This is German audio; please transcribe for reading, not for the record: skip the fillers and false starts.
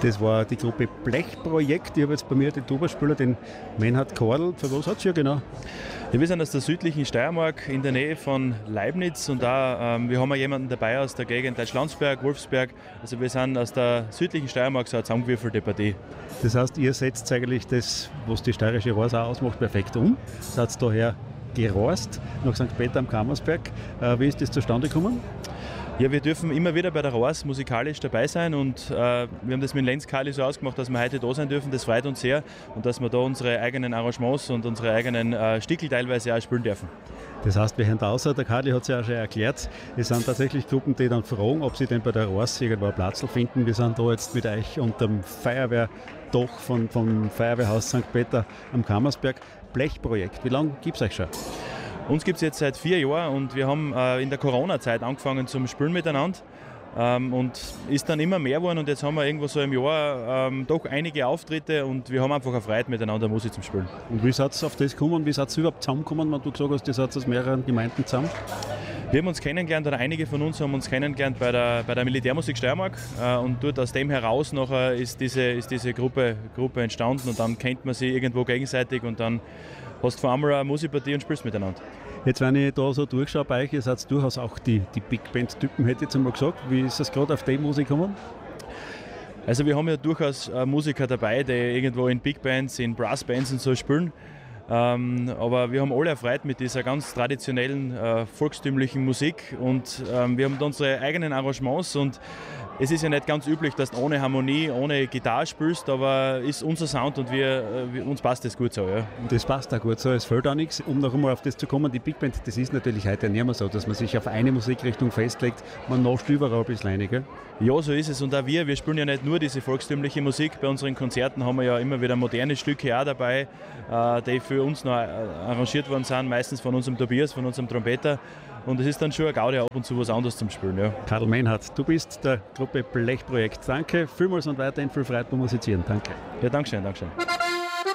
Das war die Gruppe Blechprojekt. Ich habe jetzt bei mir den Tuba-Spieler, den Meinhard Kordl. Für was hat es hier genau? Ja, wir sind aus der südlichen Steiermark in der Nähe von Leibniz und da wir haben auch jemanden dabei aus der Gegend Deutschlandsberg, Wolfsberg. Also wir sind aus der südlichen Steiermark so eine zusammengewürfelte Partie. Das heißt, ihr setzt eigentlich das, was die steirische Rohrs auch ausmacht, perfekt um. Seid daher gereist nach St. Peter am Kammersberg. Wie ist das zustande gekommen? Ja, wir dürfen immer wieder bei der Rohrs musikalisch dabei sein und wir haben das mit Lenz Kali so ausgemacht, dass wir heute da sein dürfen. Das freut uns sehr und dass wir da unsere eigenen Arrangements und unsere eigenen Stickel teilweise auch spielen dürfen. Das heißt, wir hören da außer, der Kali hat es ja auch schon erklärt, es sind tatsächlich Gruppen, die dann fragen, ob sie denn bei der Rohrs irgendwo einen Platz finden. Wir sind da jetzt mit euch unter dem Feuerwehrdach vom Feuerwehrhaus St. Peter am Kammersberg. Blechprojekt, wie lange gibt es euch schon? Uns gibt es jetzt seit 4 Jahren und wir haben in der Corona-Zeit angefangen zum Spielen miteinander und ist dann immer mehr geworden und jetzt haben wir irgendwo so im Jahr doch einige Auftritte und wir haben einfach eine Freude miteinander Musik zum Spielen. Und wie seid ihr auf das gekommen? Wie seid ihr überhaupt zusammengekommen, wenn du gesagt hast, ihr seid aus mehreren Gemeinden zusammen? Wir haben uns kennengelernt, oder einige von uns haben uns kennengelernt bei der Militärmusik Steiermark und dort aus dem heraus nachher ist diese Gruppe entstanden und dann kennt man sie irgendwo gegenseitig und dann hast du vor einmal eine Musikpartie und spielst miteinander. Jetzt, wenn ich da so durchschaue bei euch, ihr seid durchaus auch die Big Band-Typen, hätte ich jetzt einmal gesagt. Wie ist das gerade auf die Musik gekommen? Also wir haben ja durchaus Musiker dabei, die irgendwo in Big Bands, in Brassbands und so spielen. Aber wir haben alle erfreut mit dieser ganz traditionellen volkstümlichen Musik und wir haben unsere eigenen Arrangements und es ist ja nicht ganz üblich, dass du ohne Harmonie, ohne Gitarre spielst, aber ist unser Sound und uns passt das gut so. Ja. Und das passt auch gut so, es fällt auch nichts. Um noch einmal auf das zu kommen, die Big Band, das ist natürlich heute nicht mehr so, dass man sich auf eine Musikrichtung festlegt, man nascht überall ein bisschen rein, gell? Ja, so ist es. Und auch wir spielen ja nicht nur diese volkstümliche Musik. Bei unseren Konzerten haben wir ja immer wieder moderne Stücke auch dabei, die für uns noch arrangiert worden sind, meistens von unserem Tobias, von unserem Trompeter. Und es ist dann schon ein Gaudi, ab und zu was anderes zum Spielen. Ja. Karl Meinhard, du bist der Gruppe Blechprojekt. Danke vielmals und weiterhin viel Freude beim Musizieren. Danke. Ja, Dankeschön.